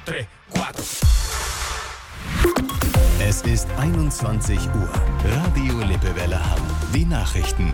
3, 4. Es ist 21 Uhr. Radio Lippewelle Hamm. Die Nachrichten.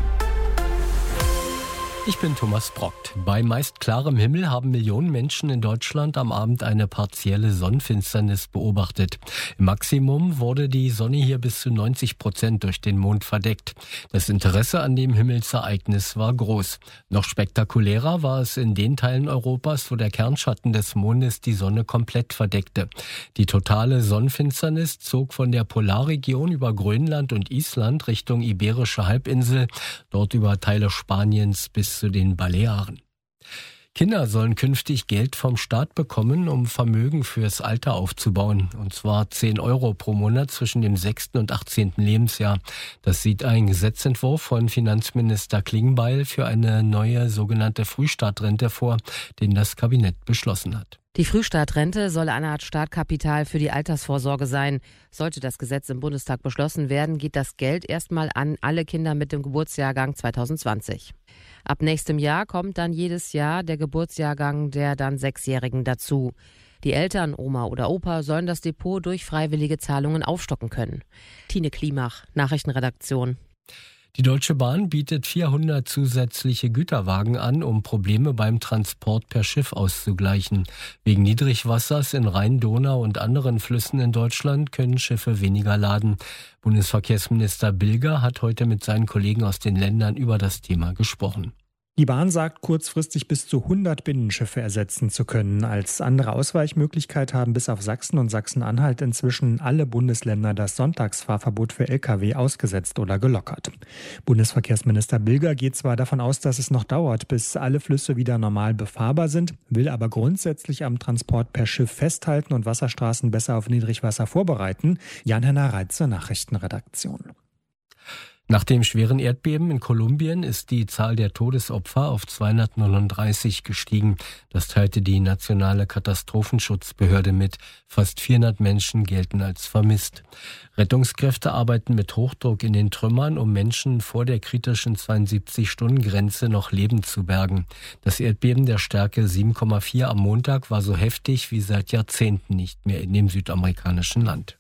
Ich bin Thomas Brockt. Bei meist klarem Himmel haben Millionen Menschen in Deutschland am Abend eine partielle Sonnenfinsternis beobachtet. Im Maximum wurde die Sonne hier bis zu 90% durch den Mond verdeckt. Das Interesse an dem Himmelsereignis war groß. Noch spektakulärer war es in den Teilen Europas, wo der Kernschatten des Mondes die Sonne komplett verdeckte. Die totale Sonnenfinsternis zog von der Polarregion über Grönland und Island Richtung Iberische Halbinsel, dort über Teile Spaniens bis zu den Balearen. Kinder sollen künftig Geld vom Staat bekommen, um Vermögen fürs Alter aufzubauen. Und zwar 10 Euro pro Monat zwischen dem 6. und 18. Lebensjahr. Das sieht ein Gesetzentwurf von Finanzminister Klingbeil für eine neue sogenannte Frühstartrente vor, den das Kabinett beschlossen hat. Die Frühstartrente soll eine Art Startkapital für die Altersvorsorge sein. Sollte das Gesetz im Bundestag beschlossen werden, geht das Geld erstmal an alle Kinder mit dem Geburtsjahrgang 2020. Ab nächstem Jahr kommt dann jedes Jahr der Geburtsjahrgang der dann 6-Jährigen dazu. Die Eltern, Oma oder Opa, sollen das Depot durch freiwillige Zahlungen aufstocken können. Tine Klimach, Nachrichtenredaktion. Die Deutsche Bahn bietet 400 zusätzliche Güterwagen an, um Probleme beim Transport per Schiff auszugleichen. Wegen Niedrigwassers in Rhein, Donau und anderen Flüssen in Deutschland können Schiffe weniger laden. Bundesverkehrsminister Bilger hat heute mit seinen Kollegen aus den Ländern über das Thema gesprochen. Die Bahn sagt, kurzfristig bis zu 100 Binnenschiffe ersetzen zu können. Als andere Ausweichmöglichkeit haben bis auf Sachsen und Sachsen-Anhalt inzwischen alle Bundesländer das Sonntagsfahrverbot für Lkw ausgesetzt oder gelockert. Bundesverkehrsminister Bilger geht zwar davon aus, dass es noch dauert, bis alle Flüsse wieder normal befahrbar sind, will aber grundsätzlich am Transport per Schiff festhalten und Wasserstraßen besser auf Niedrigwasser vorbereiten. Jan-Henner Reitze, Nachrichtenredaktion. Nach dem schweren Erdbeben in Kolumbien ist die Zahl der Todesopfer auf 239 gestiegen. Das teilte die nationale Katastrophenschutzbehörde mit. Fast 400 Menschen gelten als vermisst. Rettungskräfte arbeiten mit Hochdruck in den Trümmern, um Menschen vor der kritischen 72-Stunden-Grenze noch lebend zu bergen. Das Erdbeben der Stärke 7,4 am Montag war so heftig wie seit Jahrzehnten nicht mehr in dem südamerikanischen Land.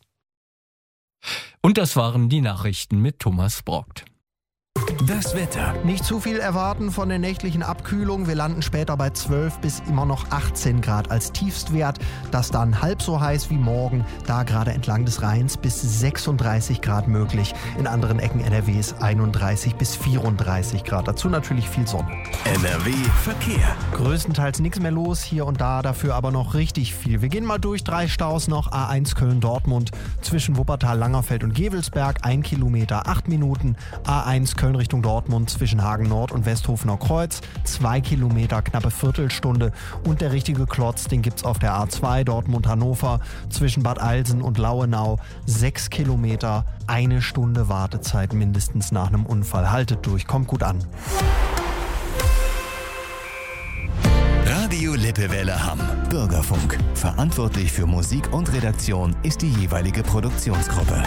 Und das waren die Nachrichten mit Thomas Brockt. Das Wetter. Nicht zu viel erwarten von der nächtlichen Abkühlung. Wir landen später bei 12 bis immer noch 18 Grad als Tiefstwert. Das dann halb so heiß wie morgen, da gerade entlang des Rheins bis 36 Grad möglich. In anderen Ecken NRWs 31 bis 34 Grad. Dazu natürlich viel Sonne. NRW Verkehr. Größtenteils nichts mehr los, hier und da dafür aber noch richtig viel. Wir gehen mal durch, 3 Staus noch. A1 Köln-Dortmund zwischen Wuppertal, Langerfeld und Gevelsberg, 1 Kilometer, 8 Minuten. A1 Köln Richtung Dortmund zwischen Hagen Nord und Westhofener Kreuz, 2 Kilometer, knappe Viertelstunde. Und der richtige Klotz, den gibt's auf der A2 Dortmund-Hannover zwischen Bad Alsen und Lauenau, 6 Kilometer, 1 Stunde Wartezeit mindestens nach einem Unfall. Haltet durch, kommt gut an. Radio Lippewelle Hamm. Bürgerfunk. Verantwortlich für Musik und Redaktion ist die jeweilige Produktionsgruppe.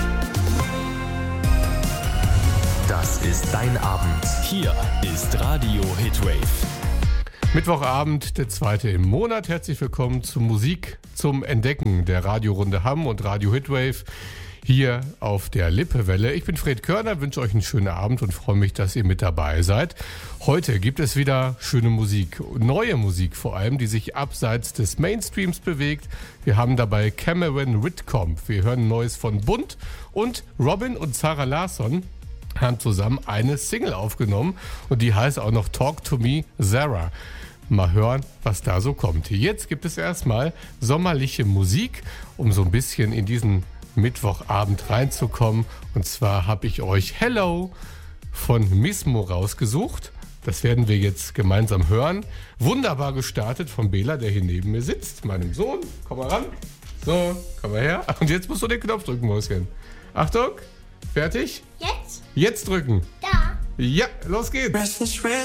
Das ist dein Abend. Hier ist Radio Hitwave. Mittwochabend, der 2. im Monat. Herzlich willkommen zu Musik zum Entdecken der Radiorunde Hamm und Radio Hitwave hier auf der Lippewelle. Ich bin Fred Körner, wünsche euch einen schönen Abend und freue mich, dass ihr mit dabei seid. Heute gibt es wieder schöne Musik, neue Musik vor allem, die sich abseits des Mainstreams bewegt. Wir haben dabei Cameron Whitcomb. Wir hören Neues von Bunt und Robin und Sarah Larsson haben zusammen eine Single aufgenommen und die heißt auch noch Talk to Me, Sarah. Mal hören, was da so kommt. Jetzt gibt es erstmal sommerliche Musik, um so ein bisschen in diesen Mittwochabend reinzukommen. Und zwar habe ich euch Hello von Mismo rausgesucht. Das werden wir jetzt gemeinsam hören. Wunderbar gestartet von Bela, der hier neben mir sitzt, meinem Sohn. Komm mal ran. So, komm mal her. Und jetzt musst du den Knopf drücken, Mäuschen. Achtung. Fertig? Jetzt? Jetzt drücken. Da. Ja, los geht's.